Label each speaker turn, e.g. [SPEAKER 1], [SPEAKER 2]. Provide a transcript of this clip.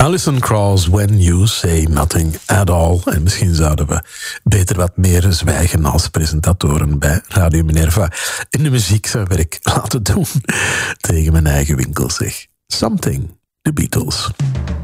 [SPEAKER 1] Alison Krauss, When You Say Nothing at All. En misschien zouden we beter wat meer zwijgen als presentatoren bij Radio Minerva. In de muziek zijn werk laten doen tegen mijn eigen winkel, zeg. Something, The Beatles.